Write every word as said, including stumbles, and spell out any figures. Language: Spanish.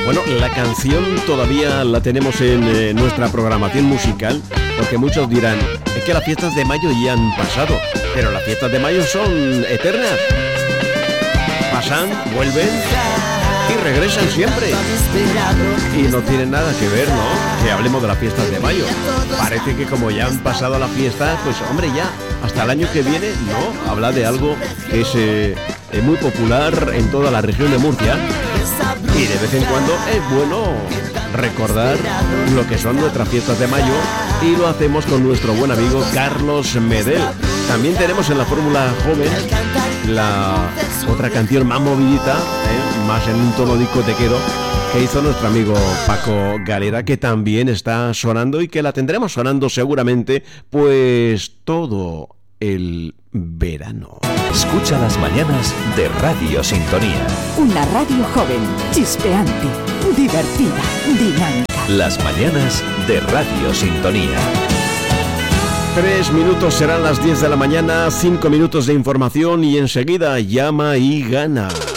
Bueno, la canción todavía la tenemos en eh, nuestra programación musical, porque muchos dirán, es que las fiestas de mayo ya han pasado, pero las fiestas de mayo son eternas. Pasan, vuelven y regresan siempre. Y no tienen nada que ver, ¿no? Que hablemos de las fiestas de mayo. Parece que como ya han pasado las fiestas, pues hombre, ya hasta el año que viene, no, habla de algo que es eh, eh, muy popular en toda la región de Murcia. Y de vez en cuando es bueno recordar lo que son nuestras fiestas de mayo, y lo hacemos con nuestro buen amigo Carlos Medel. También tenemos en la Fórmula Joven la otra canción más movidita, ¿eh? más en un tono discotequero, que hizo nuestro amigo Paco Galera, que también está sonando y que la tendremos sonando seguramente pues todo el verano. Escucha las mañanas de Radio Sintonía. Una radio joven, chispeante, divertida, dinámica. Las mañanas de Radio Sintonía. Tres minutos serán las diez de la mañana, cinco minutos de información y enseguida llama y gana.